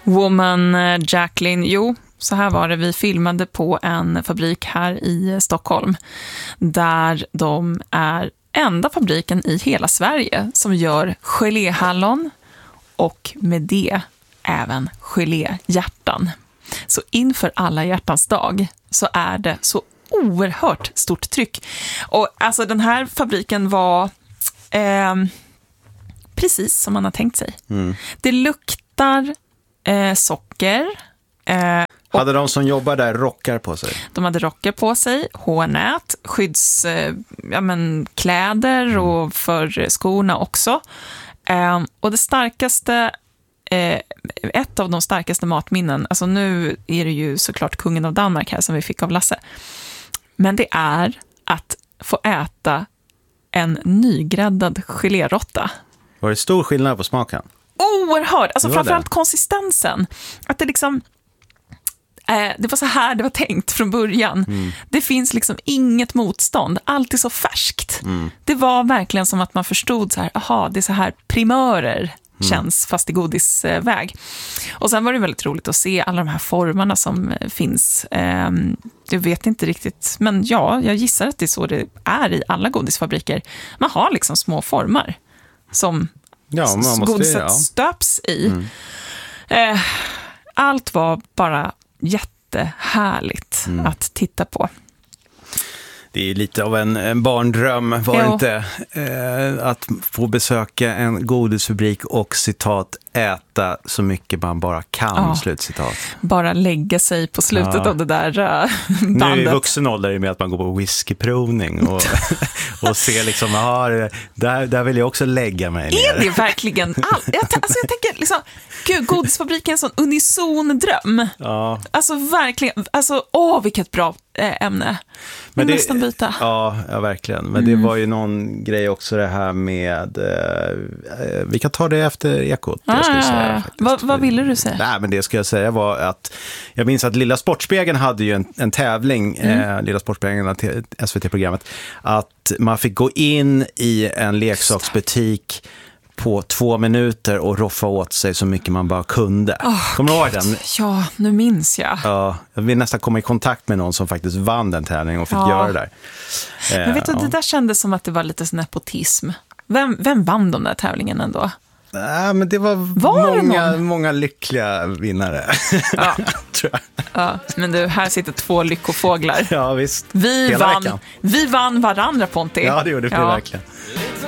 Woman Jacqueline, jo, så här var det. Vi filmade på en fabrik här i Stockholm där de är enda fabriken i hela Sverige som gör geléhallon och med det även geléhjärtan. Så inför alla hjärtans dag så är det så oerhört stort tryck. Och alltså den här fabriken var precis som man har tänkt sig. Det luktar socker. Hade de som jobbar där rockar på sig? De hade rockar på sig, hårnät, kläder och för skorna också. Och det starkaste, ett av de starkaste matminnen, alltså nu är det ju såklart kungen av Danmark här som vi fick av Lasse. Men det är att få äta en nygräddad gelérotta. Var det stor skillnad på smaken? Oerhört, alltså framförallt konsistensen. Att det liksom, det var så här det var tänkt från början. Det finns liksom inget motstånd, allt är så färskt. Det var verkligen som att man förstod så här, aha, det är så här primörer känns fast i godisväg. Och sen var det väldigt roligt att se alla de här formarna som finns. Jag vet inte riktigt, men ja, jag gissar att det är så det är i alla godisfabriker. Man har liksom små formar som godiset stöps i. Allt var bara jättehärligt att titta på. Det är lite av en barndröm, var det inte? Att få besöka en godisfabrik och citat äta så mycket man bara kan, slutcitat. Bara lägga sig på slutet av det där bandet. Nu i vuxen ålder är det med att man går på whiskyprovning och ser liksom, där vill jag också lägga mig ner. Är det verkligen allt? Jag tänker liksom, gud, godisfabriken är en sån unison dröm. Ja. Alltså verkligen, alltså vilket bra ämne. Men nästan byta. Ja, verkligen. Men det var ju någon grej också det här med vi kan ta det efter Ekot. Vad ville du säga? Nej, men det ska jag säga var att jag minns att Lilla Sportspegeln hade ju en tävling, Lilla Sportspegeln, SVT-programmet, att man fick gå in i en leksaksbutik på 2 minuter och roffa åt sig så mycket man bara kunde. Kommer du ihåg den? Ja, nu minns jag. Ja, jag vill nästan komma i kontakt med någon som faktiskt vann den tävlingen och fick göra det där. Men vet du, det där kändes som att det var lite sån nepotism. Vem vann de där tävlingen ändå? Nej, men det var många lyckliga vinnare. Ja. Tror jag. Ja, men du, här sitter 2 lyckofåglar. Ja, visst. Vi vann varandra, Ponti. Ja, det gjorde vi verkligen.